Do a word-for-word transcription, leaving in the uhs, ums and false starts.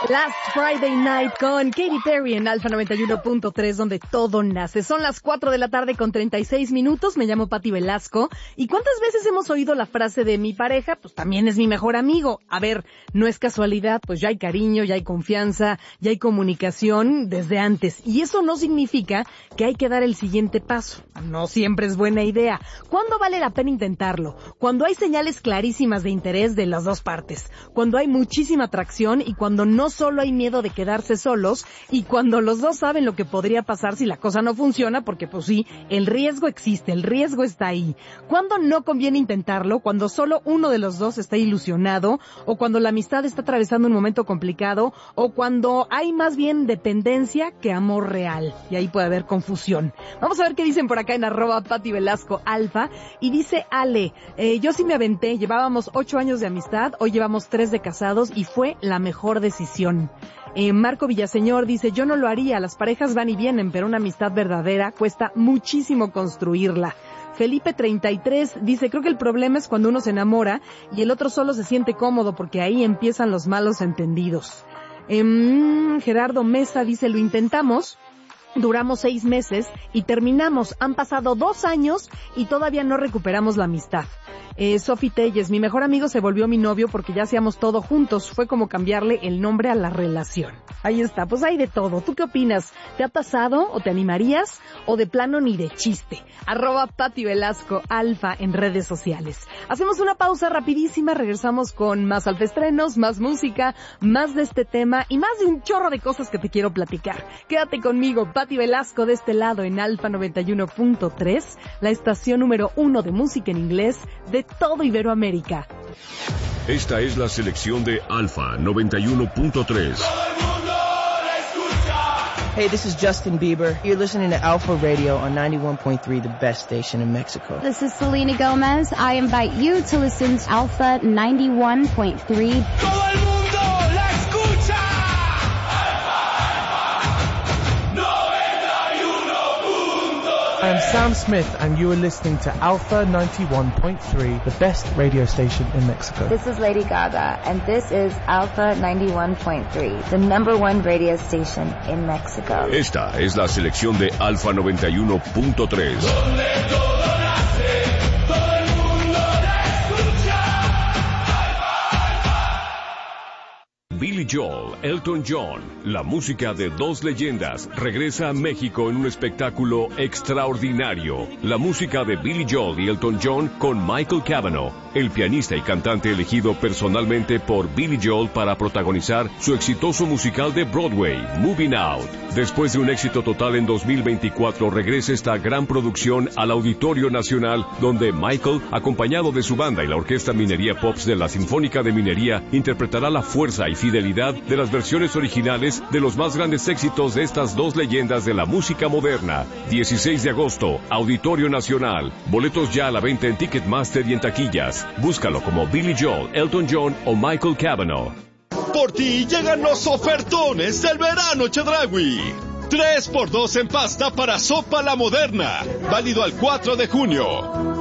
Last Friday Night con Katy Perry en Alfa noventa y uno punto tres, donde todo nace. Son las cuatro de la tarde con treinta y seis minutos. Me llamo Pati Velasco. ¿Y cuántas veces hemos oído la frase de mi pareja? Pues también es mi mejor amigo. A ver, no es casualidad, pues ya hay cariño, ya hay confianza, ya hay comunicación desde antes. Y eso no significa que hay que dar el siguiente paso. No siempre es buena idea. ¿Cuándo vale la pena intentarlo? Cuando hay señales clarísimas de interés de las dos partes. Cuando hay muchísima atracción y cuando no solo hay miedo de quedarse solos y cuando los dos saben lo que podría pasar si la cosa no funciona, porque pues sí, el riesgo existe, el riesgo está ahí. ¿Cuándo no conviene intentarlo? Cuando solo uno de los dos está ilusionado, o cuando la amistad está atravesando un momento complicado, o cuando hay más bien dependencia que amor real, y ahí puede haber confusión. Vamos a ver qué dicen por acá en arroba Pati Velasco Alfa, y dice Ale, eh, yo sí me aventé, llevábamos ocho años de amistad, hoy llevamos tres de casados y fue la mejor decisión. Eh, Marco Villaseñor dice, yo no lo haría, las parejas van y vienen, pero una amistad verdadera cuesta muchísimo construirla. Felipe treinta y tres dice, creo que el problema es cuando uno se enamora y el otro solo se siente cómodo porque ahí empiezan los malos entendidos. Eh, Gerardo Mesa dice, lo intentamos, duramos seis meses y terminamos, han pasado dos años y todavía no recuperamos la amistad. Eh, Sofi Telles, mi mejor amigo se volvió mi novio porque ya hacíamos todo juntos. Fue como cambiarle el nombre a la relación. Ahí está, pues hay de todo. ¿Tú qué opinas? ¿Te ha pasado o te animarías? ¿O de plano ni de chiste? Arroba Pati Velasco Alfa en redes sociales. Hacemos una pausa rapidísima, regresamos con más alfestrenos, más música, más de este tema y más de un chorro de cosas que te quiero platicar. Quédate conmigo, Pati Velasco de este lado en Alfa noventa y uno punto tres, la estación número uno de música en inglés de todo Iberoamérica. Esta es la selección de Alfa noventa y uno punto tres. Hey, this is Justin Bieber. You're listening to Alpha Radio on ninety-one point three, the best station in Mexico. This is Selena Gomez. I invite you to listen to Alpha ninety-one point three. ¡Todo el mundo la escucha! I'm Sam Smith and you are listening to Alpha ninety-one point three, the best radio station in Mexico. This is Lady Gaga and this is Alpha ninety-one point three, the number one radio station in Mexico. Esta es la selección de Alpha noventa y uno punto tres. Donde todo nace, todo el mundo la escucha. Billy Joel, Elton John, la música de dos leyendas, regresa a México en un espectáculo extraordinario. La música de Billy Joel y Elton John con Michael Cavanaugh, el pianista y cantante elegido personalmente por Billy Joel para protagonizar su exitoso musical de Broadway, Moving Out. Después de un éxito total en dos mil veinticuatro, regresa esta gran producción al Auditorio Nacional, donde Michael, acompañado de su banda y la Orquesta Minería Pops de la Sinfónica de Minería, interpretará la fuerza y fidelidad de las versiones originales de los más grandes éxitos de estas dos leyendas de la música moderna. dieciséis de agosto, Auditorio Nacional. Boletos ya a la venta en Ticketmaster y en taquillas. Búscalo como Billy Joel, Elton John o Michael Cavanaugh. Por ti llegan los ofertones del verano Chedraui. tres por dos en pasta para sopa La Moderna. Válido al cuatro de junio.